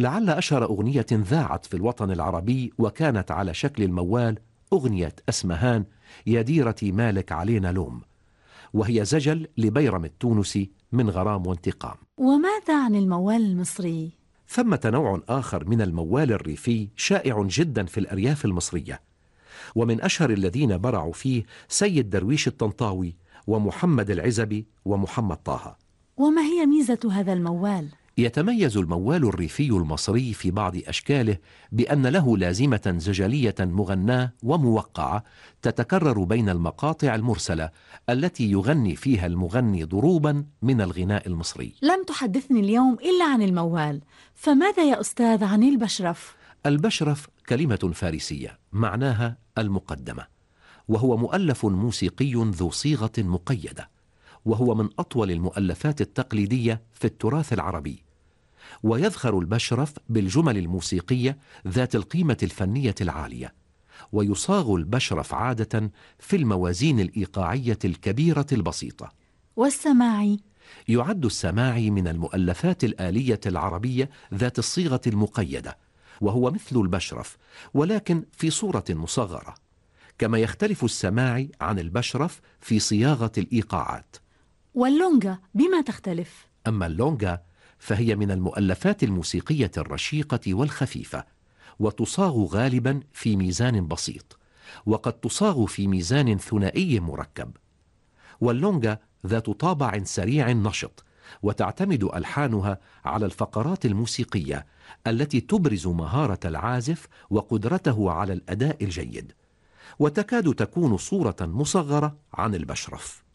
لعل أشهر أغنية ذاعت في الوطن العربي وكانت على شكل الموال أغنية أسمهان يا ديرتي مالك علينا لوم، وهي زجل لبيرم التونسي من غرام وانتقام. وماذا عن الموال المصري؟ ثمة نوع آخر من الموال الريفي شائع جدا في الأرياف المصرية، ومن أشهر الذين برعوا فيه سيد درويش الطنطاوي ومحمد العزبي ومحمد طه. وما هي ميزة هذا الموال؟ يتميز الموال الريفي المصري في بعض أشكاله بأن له لازمة زجلية مغناة وموقعة تتكرر بين المقاطع المرسلة التي يغني فيها المغني ضروبا من الغناء المصري. لم تحدثني اليوم إلا عن الموال، فماذا يا أستاذ عن البشرف؟ البشرف كلمة فارسية معناها المقدمة، وهو مؤلف موسيقي ذو صيغة مقيدة، وهو من أطول المؤلفات التقليدية في التراث العربي، ويذخر البشرف بالجمل الموسيقية ذات القيمة الفنية العالية، ويصاغ البشرف عادة في الموازين الإيقاعية الكبيرة البسيطة. والسماعي؟ يعد السماعي من المؤلفات الآلية العربية ذات الصيغة المقيدة، وهو مثل البشرف ولكن في صورة مصغرة، كما يختلف السماعي عن البشرف في صياغة الإيقاعات. واللونجا بما تختلف؟ أما اللونجا فهي من المؤلفات الموسيقية الرشيقة والخفيفة، وتصاغ غالبا في ميزان بسيط، وقد تصاغ في ميزان ثنائي مركب. واللونجا ذات طابع سريع نشط، وتعتمد ألحانها على الفقرات الموسيقية التي تبرز مهارة العازف وقدرته على الأداء الجيد، وتكاد تكون صورة مصغرة عن البشرف.